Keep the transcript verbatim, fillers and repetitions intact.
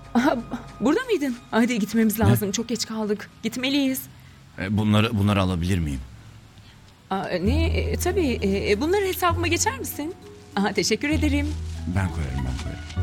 Aha, burada mıydın? Hadi gitmemiz lazım. Çok geç kaldık. Gitmeliyiz. E, bunları bunları alabilir miyim? Aa, ne? E, tabii. E, bunları hesabıma geçer misin? Aha, teşekkür ederim. Ben koyarım ben koyarım.